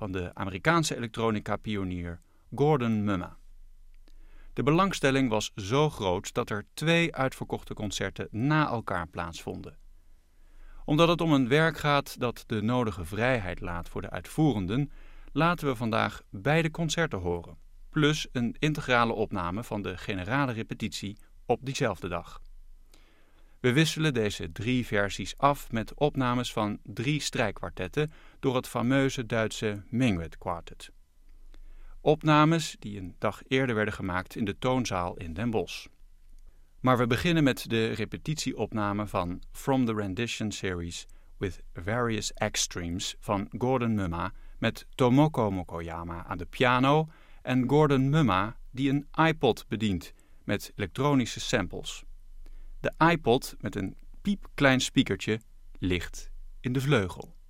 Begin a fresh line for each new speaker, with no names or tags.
van de Amerikaanse elektronica-pionier Gordon Mumma. De belangstelling was zo groot dat er 2 uitverkochte concerten na elkaar plaatsvonden. Omdat het om een werk gaat dat de nodige vrijheid laat voor de uitvoerenden, laten we vandaag beide concerten horen, plus een integrale opname van de generale repetitie op diezelfde dag. We wisselen deze 3 versies af met opnames van 3 strijkkwartetten door het fameuze Duitse Minuet Quartet. Opnames die een dag eerder werden gemaakt in de Toonzaal in Den Bosch. Maar we beginnen met de repetitieopname van From the Rendition Series with Various Extremes van Gordon Mumma met Tomoko Mokoyama aan de piano en Gordon Mumma die een iPod bedient met elektronische samples. De iPod met een piepklein speakertje ligt in de vleugel.